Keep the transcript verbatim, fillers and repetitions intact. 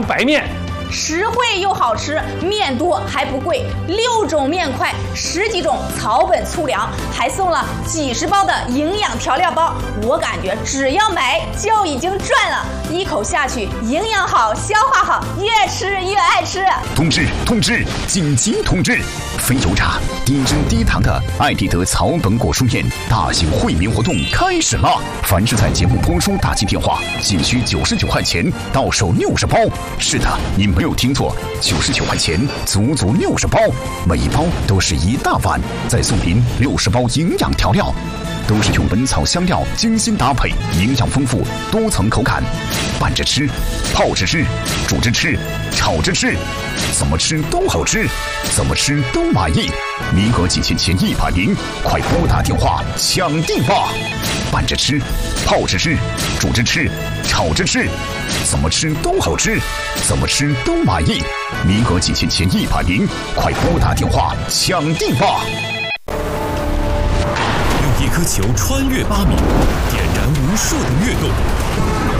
白面。 实惠又好吃，面多还不贵，六种面块，十几种草本粗粮，还送了几十包的营养调料包。我感觉只要买就已经赚了，一口下去，营养好，消化好，越吃越爱吃。 通知通知，紧急通知！非油炸、低脂低糖的艾必得草本果蔬面大型惠民活动开始了！凡是在节目播出打进电话，仅需九十九块钱，到手六十包。是的，你没有听错，九十九块钱，足足六十包，每一包都是一大碗，再送您六十包营养调料。都是用本草香料精心搭配，营养丰富，多层口感，拌着吃，泡着吃，煮着吃，炒着吃，怎么吃都好吃，怎么吃都满意。名额仅限前一百名，快拨打电话抢定吧！拌着吃，泡着吃，煮着吃，炒着吃，怎么吃都好吃，怎么吃都满意。名额仅限前一百名，快拨打电话抢定吧！ 一颗球穿越八米，点燃无数的跃动。